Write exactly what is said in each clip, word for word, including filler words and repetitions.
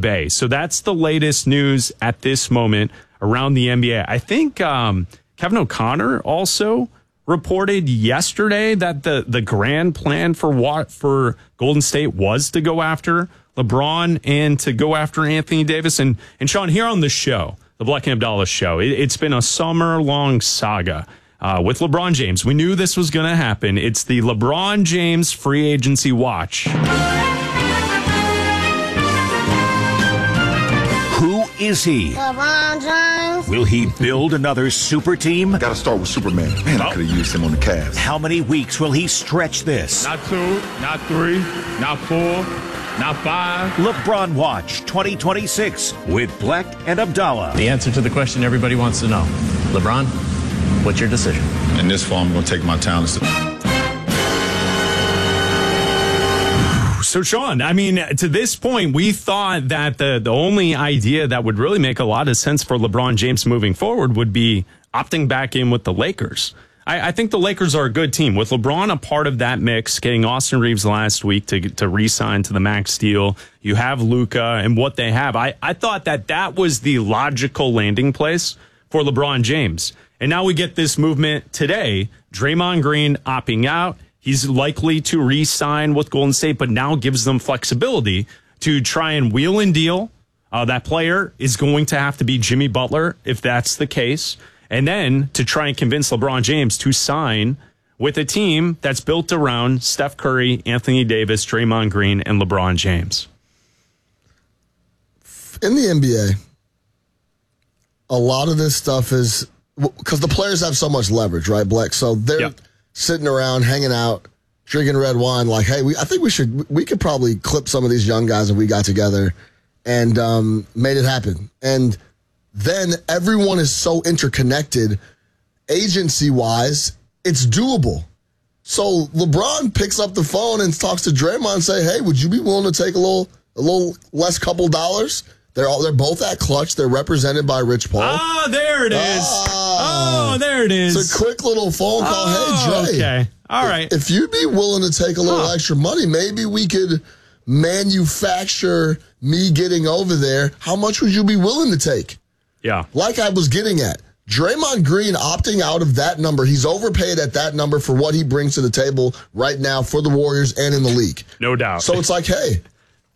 Bay. So that's the latest news at this moment around the N B A. I think um, Kevin O'Connor also reported yesterday that the, the grand plan for what for Golden State was to go after LeBron and to go after Anthony Davis. And, and Sean, here on the show, the Black and Abdallah show, it, it's been a summer-long saga uh, with LeBron James. We knew this was going to happen. It's the LeBron James free agency watch. Who is he? LeBron James. Will he build another super team? Gotta start with Superman. Man, I could have used him on the Cavs. How many weeks will he stretch this? Not two, not three, not four, not five. LeBron Watch twenty twenty-six with Black and Abdallah. The answer to the question everybody wants to know. LeBron, what's your decision? In this form, I'm going to take my talents to... So, Sean, I mean, to this point, we thought that the, the only idea that would really make a lot of sense for LeBron James moving forward would be opting back in with the Lakers. I, I think the Lakers are a good team. With LeBron a part of that mix, getting Austin Reeves last week to to re-sign to the max deal, you have Luka and what they have. I, I thought that that was the logical landing place for LeBron James. And now we get this movement today. Draymond Green opting out. He's likely to re-sign with Golden State, but now gives them flexibility to try and wheel and deal. Uh, that player is going to have to be Jimmy Butler, if that's the case. And then to try and convince LeBron James to sign with a team that's built around Steph Curry, Anthony Davis, Draymond Green, and LeBron James. In the N B A, a lot of this stuff is because the players have so much leverage, right, Black? So they're... Yep. Sitting around, hanging out, drinking red wine, like, hey, we, I think we should, we could probably clip some of these young guys if we got together and um, made it happen. And then everyone is so interconnected, agency-wise, it's doable. So LeBron picks up the phone and talks to Draymond and say, hey, would you be willing to take a little, a little less couple dollars? They're all, they're both at Clutch. They're represented by Rich Paul. Ah, there it is. Ah, oh, there it is. It's a quick little phone call. Oh, hey, Dre. Okay. All right. If, if you'd be willing to take a little huh. extra money, maybe we could manufacture me getting over there. How much would you be willing to take? Yeah. Like I was getting at. Draymond Green opting out of that number. He's overpaid at that number for what he brings to the table right now for the Warriors and in the league. No doubt. So it's like, hey,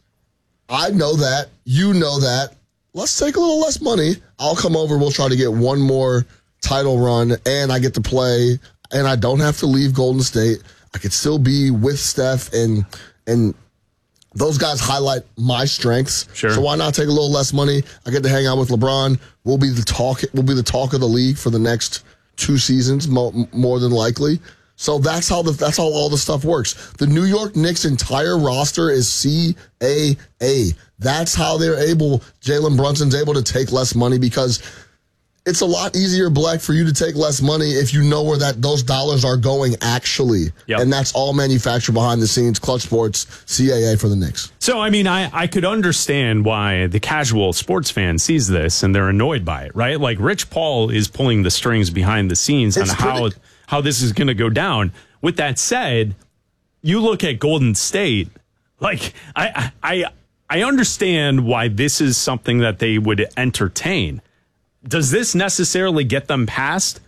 I know that. You know that. Let's take a little less money. I'll come over. We'll try to get one more title run, and I get to play, and I don't have to leave Golden State. I could still be with Steph, and and those guys highlight my strengths. Sure. So why not take a little less money? I get to hang out with LeBron. We'll be the talk. We'll be the talk of the league for the next two seasons, mo- more than likely. So that's how the that's how all the stuff works. The New York Knicks' entire roster is C A A. That's how they're able. Jalen Brunson's able to take less money because it's a lot easier, Black, for you to take less money if you know where that those dollars are going actually. Yep. And that's all manufactured behind the scenes. Clutch Sports, C A A for the Knicks. So, I mean, I, I could understand why the casual sports fan sees this and they're annoyed by it, right? Like, Rich Paul is pulling the strings behind the scenes It's on how, pretty- how this is going to go down. With that said, you look at Golden State, like, I, I, I understand why this is something that they would entertain. Does this necessarily get them past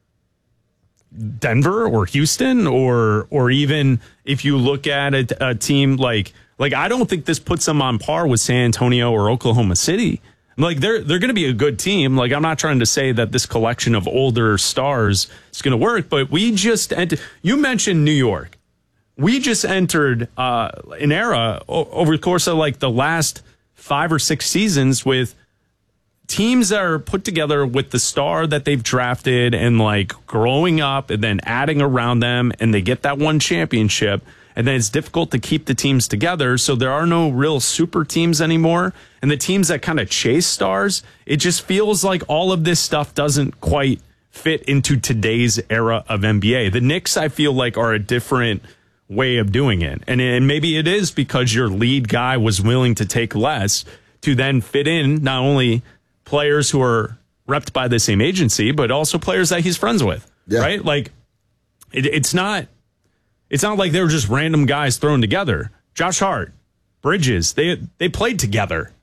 Denver or Houston, or or even if you look at a, a team like like I don't think this puts them on par with San Antonio or Oklahoma City. Like they're they're going to be a good team. Like I'm not trying to say that this collection of older stars is going to work, but we just ent- you mentioned New York. We just entered uh, an era o- over the course of like the last five or six seasons with teams that are put together with the star that they've drafted and like growing up and then adding around them, and they get that one championship, and then it's difficult to keep the teams together. So there are no real super teams anymore. And the teams that kind of chase stars, it just feels like all of this stuff doesn't quite fit into today's era of N B A. The Knicks, I feel like, are a different way of doing it. And, and maybe it is because your lead guy was willing to take less to then fit in not only players who are repped by the same agency, but also players that he's friends with, yeah. right? Like, it, it's not it's not like they were just random guys thrown together. Josh Hart, Bridges, they they played together.